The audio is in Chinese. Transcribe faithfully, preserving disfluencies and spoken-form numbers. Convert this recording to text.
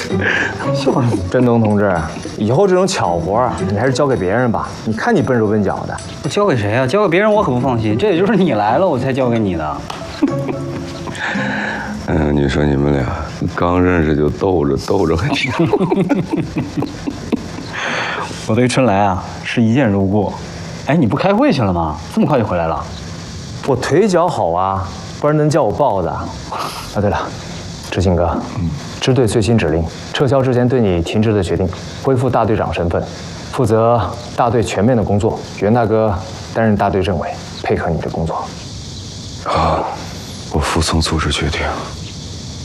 笑什么？振东同志，以后这种巧活啊，你还是交给别人吧。你看你笨手笨脚的。 我交给谁啊？交给别人我可不放心。这也就是你来了，我才交给你的。 嗯，你说你们俩刚认识就斗着斗着还挺…… 我对春来啊是一见如故。哎，你不开会去了吗？这么快就回来了？ 我腿脚好啊，不然能叫我豹子啊？啊，对了，知行哥，嗯，支队最新指令，撤销之前对你停职的决定，恢复大队长身份，负责大队全面的工作。袁大哥担任大队政委，配合你的工作。 好，我服从组织决定。